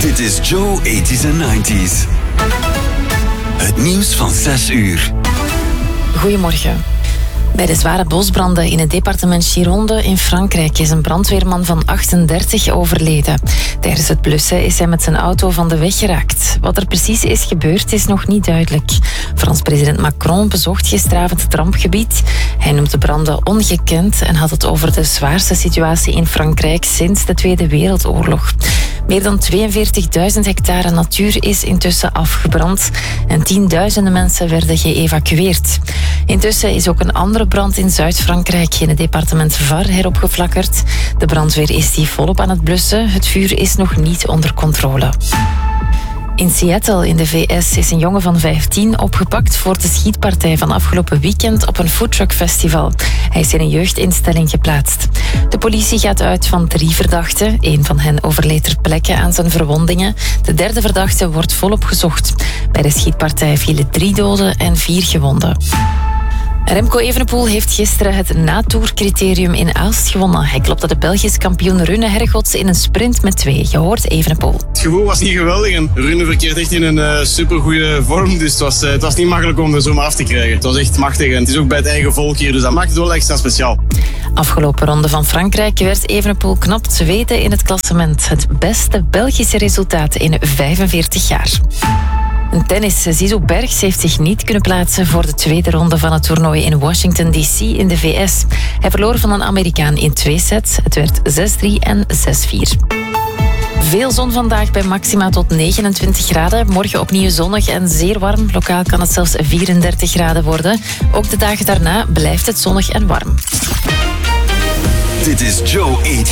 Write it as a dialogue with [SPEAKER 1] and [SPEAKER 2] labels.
[SPEAKER 1] Dit is Joe 80s en 90s. Het nieuws van 6 uur.
[SPEAKER 2] Goedemorgen. Bij de zware bosbranden in het departement Gironde in Frankrijk is een brandweerman van 38 overleden. Tijdens het blussen is hij met zijn auto van de weg geraakt. Wat er precies is gebeurd is nog niet duidelijk. Frans president Macron bezocht gisteravond het rampgebied. Hij noemt de branden ongekend en had het over de zwaarste situatie in Frankrijk sinds de Tweede Wereldoorlog. Meer dan 42.000 hectare natuur is intussen afgebrand en tienduizenden mensen werden geëvacueerd. Intussen is ook een andere brand in Zuid-Frankrijk in het departement Var heropgeflakkerd. De brandweer is die volop aan het blussen. Het vuur is nog niet onder controle. In Seattle in de VS is een jongen van 15 opgepakt voor de schietpartij van afgelopen weekend op een foodtruckfestival. Hij is in een jeugdinstelling geplaatst. De politie gaat uit van 3 verdachten. 1 van hen overleed ter plekke aan zijn verwondingen. De 3e verdachte wordt volop gezocht. Bij de schietpartij vielen 3 doden en 4 gewonden. Remco Evenepoel heeft gisteren het natourcriterium in Aalst gewonnen. Hij klopte de Belgisch kampioen Rune Hergots in een sprint met 2. Je hoort Evenepoel.
[SPEAKER 3] Het gevoel was niet geweldig en Rune verkeert echt in een supergoeie vorm. Dus het was niet makkelijk om er zo maar af te krijgen. Het was echt machtig en het is ook bij het eigen volk hier. Dus dat maakt het wel extra speciaal. Afgelopen ronde van Frankrijk werd Evenepoel knap 2e in het klassement. Het beste Belgische resultaat in 45 jaar. Tennis. Zizou Bergs heeft zich niet kunnen plaatsen voor de 2e ronde van het toernooi in Washington D.C. in de VS. Hij verloor van een Amerikaan in 2 sets. Het werd 6-3 en 6-4. Veel zon vandaag bij maxima tot 29 graden. Morgen opnieuw zonnig en zeer warm. Lokaal kan het zelfs 34 graden worden. Ook de dagen daarna blijft het zonnig en warm.
[SPEAKER 1] Dit is Joe 80s